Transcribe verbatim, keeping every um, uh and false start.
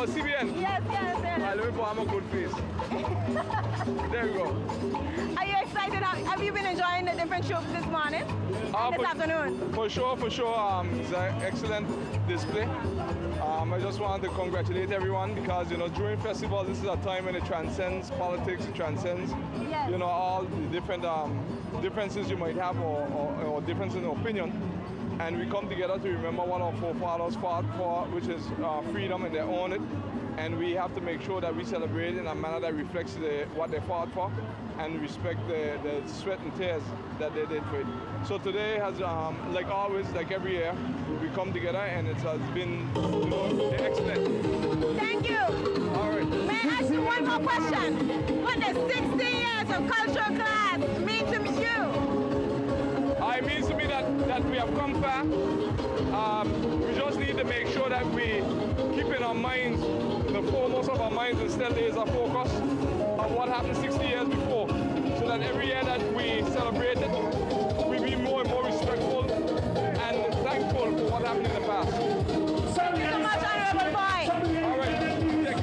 Oh, C B N? Yes, yes, yes. Alright, let me put on my good face. There we go. Are you excited? Have you been enjoying the different troops this morning? Uh, this for, afternoon? For sure, for sure. Um, it's an excellent display. Um, I just wanted to congratulate everyone because, you know, during festivals, this is a time when it transcends politics, it transcends, yes. you know, all the different um, differences you might have or, or, or differences in opinion. And we come together to remember what our forefathers fought for, which is uh, freedom, and they own it. And we have to make sure that we celebrate in a manner that reflects the, what they fought for and respect the, the sweat and tears that they did for it. So today has, um, like always, like every year, we come together and it has been, you know, excellent. Thank you. All right. May I ask you one more question? What does sixty years of cultural class mean to you? Uh, it means to me that, that we have come far. Um, we just need to make sure that we keep in our minds, the foremost of our minds, and still is a focus of what happened sixty years before, so that every year that we celebrate it, we be more and more respectful and thankful for what happened in the past. Thank you so much, Honorable Boy.